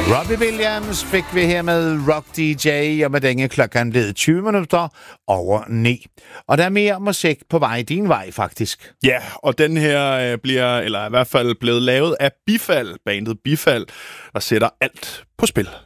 Robbie Williams fik vi her med Rock DJ, og med denne klokken blevet 20 minutter over 9. Og der er mere musik på vej din vej, faktisk. Ja, og den her bliver, eller i hvert fald blevet lavet af Bifald, bandet Bifald, der sætter alt på spil.